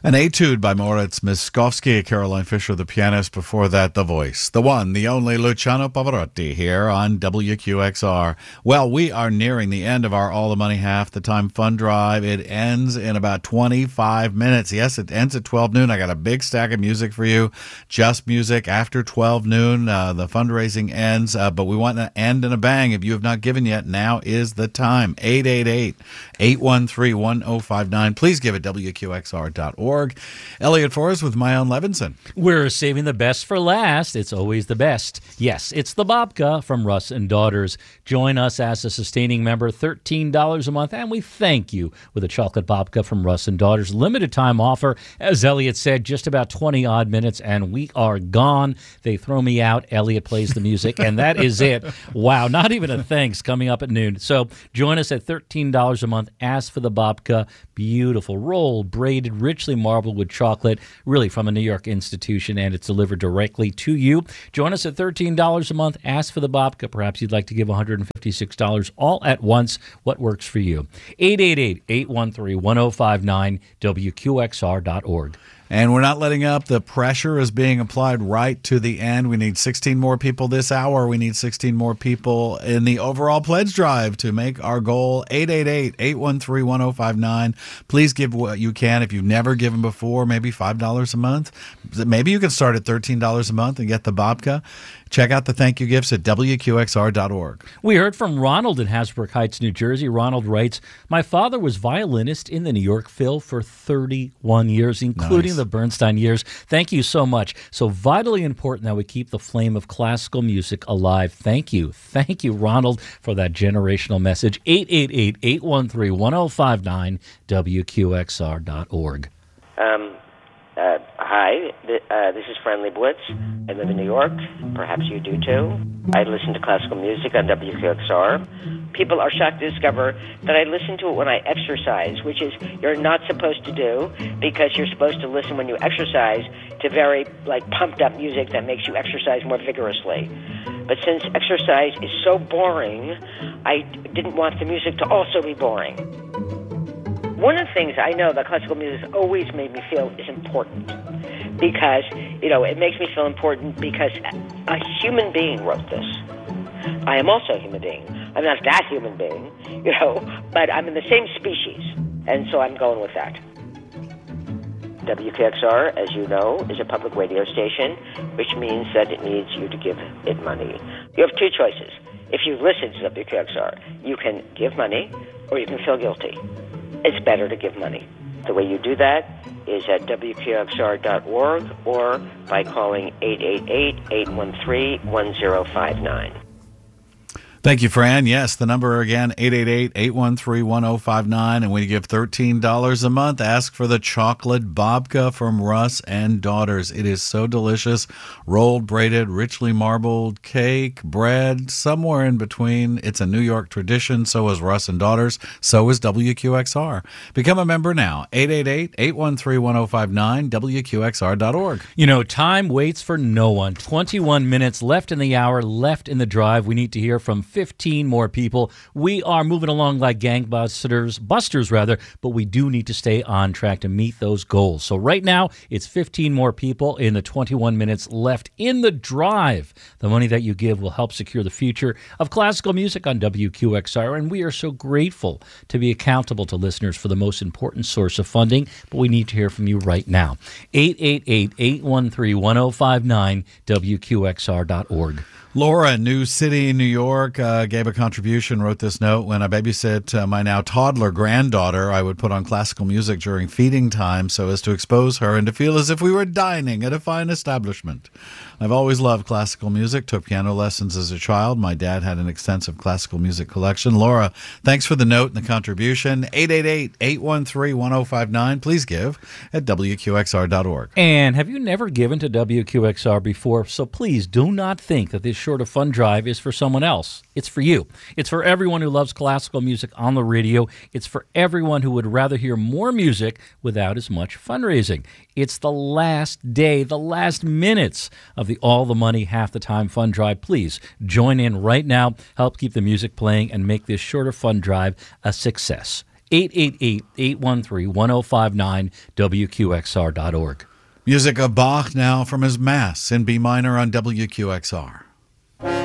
An etude by Moritz Miskovsky, Caroline Fisher, the pianist. Before that, the voice, the one, the only Luciano Pavarotti here on WQXR. Well, we are nearing the end of our All the Money Half the Time Fund Drive. It ends in about 25 minutes. Yes, it ends at 12 noon. I got a big stack of music for you, just music after 12 noon. The fundraising ends, but we want to end in a bang. If you have not given yet, now is the time. 888-813-1059. Please give at WQXR.org. Elliot Forrest with Mayan Levinson. We're saving the best for last. It's always the best. Yes, it's the babka from Russ and Daughters. Join us as a sustaining member, $13 a month, and we thank you with a chocolate babka from Russ and Daughters. Limited time offer. As Elliot said, just about 20-odd minutes, and we are gone. They throw me out. Elliot plays the music, and that is it. Wow, not even a thanks coming up at noon. So join us at $13 a month. Ask for the babka. Beautiful, rolled, braided, richly marbled with chocolate, really from a New York institution, and it's delivered directly to you. Join us at $13 a month. Ask for the babka. Perhaps you'd like to give $156 all at once. What works for you? 888-813-1059, WQXR.org. And we're not letting up. The pressure is being applied right to the end. We need 16 more people this hour. We need 16 more people in the overall pledge drive to make our goal. 888-813-1059. Please give what you can. If you've never given before, maybe $5 a month. Maybe you can start at $13 a month and get the babka. Check out the thank you gifts at WQXR.org. We heard from Ronald in Hasbrook Heights, New Jersey. Ronald writes, my father was violinist in the New York Phil for 31 years, including the Bernstein years. Thank you so much. So vitally important that we keep the flame of classical music alive. Thank you. Thank you, Ronald, for that generational message. 888-813-1059, WQXR.org. Hi, this is Friendly Blitz. I live in New York. Perhaps you do too. I listen to classical music on WQXR. People are shocked to discover that I listen to it when I exercise, which is you're not supposed to do because you're supposed to listen when you exercise to very pumped up music that makes you exercise more vigorously. But since exercise is so boring, I didn't want the music to also be boring. One of the things I know that classical music has always made me feel is important because, it makes me feel important because a human being wrote this. I am also a human being. I'm not that human being, but I'm in the same species, and so I'm going with that. WQXR, as you know, is a public radio station, which means that it needs you to give it money. You have two choices. If you listen to WQXR, you can give money or you can feel guilty. It's better to give money. The way you do that is at WQXR.org or by calling 888-813-1059. Thank you, Fran. Yes, the number again, 888-813-1059. And when you give $13 a month, ask for the chocolate babka from Russ and Daughters. It is so delicious. Rolled, braided, richly marbled cake, bread, somewhere in between. It's a New York tradition. So is Russ and Daughters. So is WQXR. Become a member now. 888-813-1059, WQXR.org. Time waits for no one. 21 minutes left in the hour, left in the drive. We need to hear from 15 more people. We are moving along like gangbusters, but we do need to stay on track to meet those goals. So right now, it's 15 more people in the 21 minutes left in the drive. The money that you give will help secure the future of classical music on WQXR, and we are so grateful to be accountable to listeners for the most important source of funding, but we need to hear from you right now. 888-813-1059, WQXR.org. Laura, New City, New York, gave a contribution, wrote this note. When I babysit my now toddler granddaughter, I would put on classical music during feeding time so as to expose her and to feel as if we were dining at a fine establishment. I've always loved classical music, took piano lessons as a child. My dad had an extensive classical music collection. Laura, thanks for the note and the contribution. 888-813-1059. Please give at WQXR.org. And have you never given to WQXR before? So please do not think that this short of fund drive is for someone else. It's for you. It's for everyone who loves classical music on the radio. It's for everyone who would rather hear more music without as much fundraising. It's the last day, the last minutes of the All the Money Half the Time fund drive. Please join in right now. Help keep the music playing and make this shorter fund drive a success. 888-813-1059, WQXR.org. Music of Bach now from his Mass in B minor on WQXR.